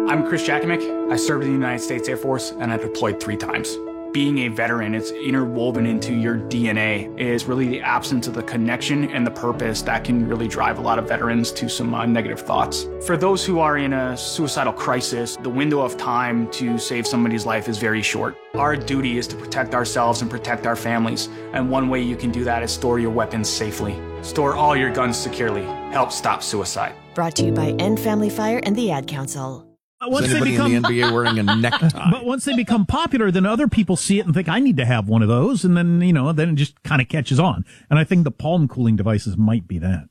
I'm Chris Jakimick. I served in the United States Air Force, and I deployed 3 times. Being a veteran, it's interwoven into your DNA, is really the absence of the connection and the purpose that can really drive a lot of veterans to some negative thoughts. For those who are in a suicidal crisis, the window of time to save somebody's life is very short. Our duty is to protect ourselves and protect our families, and one way you can do that is store your weapons safely. Store all your guns securely. Help stop suicide. Brought to you by End Family Fire and the Ad Council. Once anybody in the NBA wearing a necktie? But once they become popular, then other people see it and think, I need to have one of those. And then, then it just kind of catches on. And I think the palm cooling devices might be that.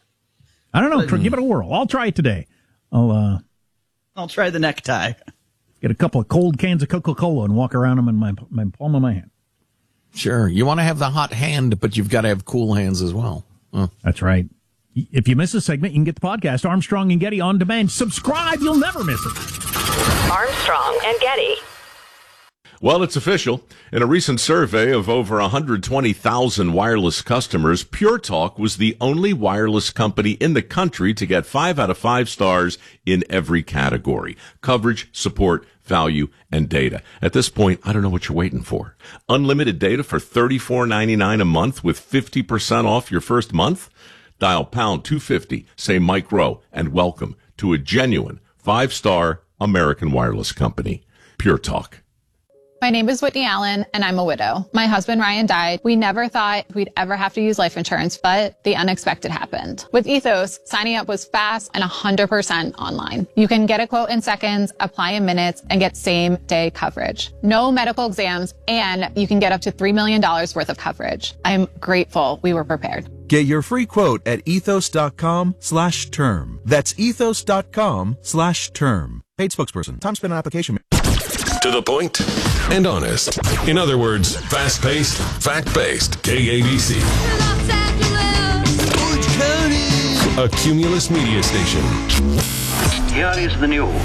I don't know. Give it a whirl. I'll try it today. I'll try the necktie. Get a couple of cold cans of Coca-Cola and walk around them in my palm of my hand. Sure. You want to have the hot hand, but you've got to have cool hands as well. That's right. If you miss a segment, you can get the podcast Armstrong and Getty on demand. Subscribe. You'll never miss it. Armstrong and Getty. Well, it's official. In a recent survey of over 120,000 wireless customers, Pure Talk was the only wireless company in the country to get 5 out of 5 stars in every category: coverage, support, value, and data. At this point, I don't know what you're waiting for. Unlimited data for $34.99 a month with 50% off your first month? Dial pound 250, say Mike Rowe, and welcome to a genuine 5-star American wireless company. Pure Talk. My name is Whitney Allen, and I'm a widow. My husband, Ryan, died. We never thought we'd ever have to use life insurance, but the unexpected happened. With Ethos, signing up was fast and 100% online. You can get a quote in seconds, apply in minutes, and get same-day coverage. No medical exams, and you can get up to $3 million worth of coverage. I'm grateful we were prepared. Get your free quote at ethos.com/term. That's ethos.com/term. Paid spokesperson. Time spent on application. To the point and honest. In other words, fast-paced, fact-based. KABC. Los Angeles. Orange County. A Cumulus media station. Here is the news.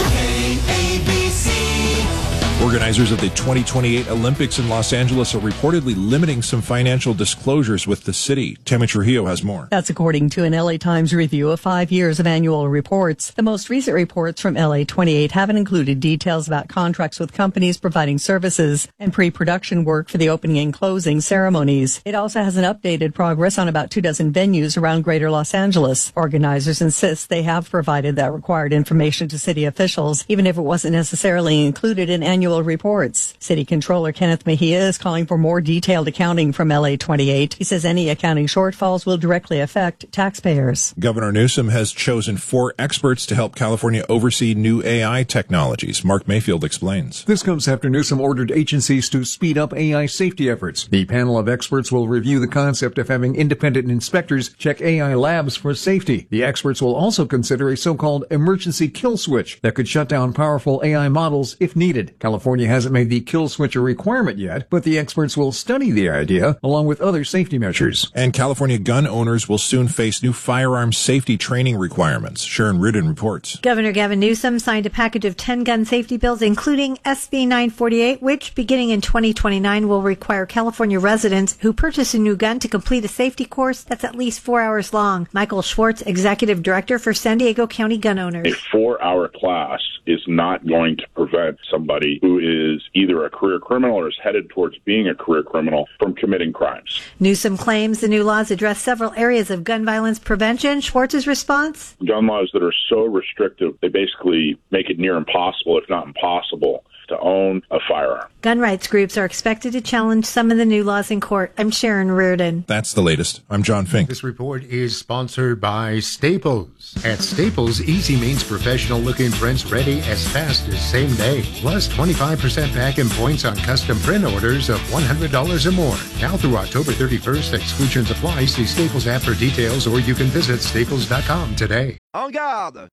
KABC. Organizers of the 2028 Olympics in Los Angeles are reportedly limiting some financial disclosures with the city. Tammy Trujillo has more. That's according to an LA Times review of 5 years of annual reports. The most recent reports from LA 28 haven't included details about contracts with companies providing services and pre-production work for the opening and closing ceremonies. It also hasn't updated progress on about 24 venues around Greater Los Angeles. Organizers insist they have provided that required information to city officials, even if it wasn't necessarily included in annual reports. City Controller Kenneth Mejia is calling for more detailed accounting from LA 28. He says any accounting shortfalls will directly affect taxpayers. Governor Newsom has chosen 4 experts to help California oversee new AI technologies. Mark Mayfield explains. This comes after Newsom ordered agencies to speed up AI safety efforts. The panel of experts will review the concept of having independent inspectors check AI labs for safety. The experts will also consider a so-called emergency kill switch that could shut down powerful AI models if needed. California hasn't made the kill switch a requirement yet, but the experts will study the idea along with other safety measures. And California gun owners will soon face new firearm safety training requirements. Sharon Rudin reports. Governor Gavin Newsom signed a package of 10 gun safety bills, including SB 948, which beginning in 2029 will require California residents who purchase a new gun to complete a safety course that's at least 4 hours long. Michael Schwartz, Executive Director for San Diego County Gun Owners. A 4-hour class is not going to prevent somebody who is either a career criminal or is headed towards being a career criminal from committing crimes. Newsom claims the new laws address several areas of gun violence prevention. Schwartz's response? Gun laws that are so restrictive, they basically make it near impossible, if not impossible, to own a firearm. Gun rights groups are expected to challenge some of the new laws in court. I'm Sharon Reardon. That's the latest. I'm John Fink. This report is sponsored by Staples. At Staples, easy means professional-looking prints ready as fast as same day. Plus 25% back in points on custom print orders of $100 or more. Now through October 31st, exclusions apply. See Staples app for details, or you can visit staples.com today. En garde!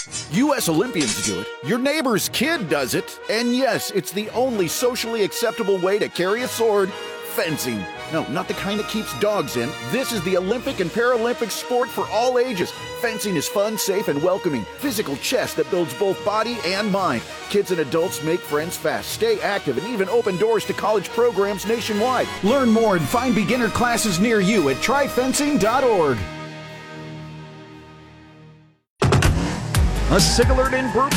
U.S. Olympians do it, your neighbor's kid does it, and yes, it's the only socially acceptable way to carry a sword: fencing. No, not the kind that keeps dogs in. This is the Olympic and Paralympic sport for all ages. Fencing is fun, safe, and welcoming. Physical chess that builds both body and mind. Kids and adults make friends fast, stay active, and even open doors to college programs nationwide. Learn more and find beginner classes near you at tryfencing.org. A SIG alert in Burbank.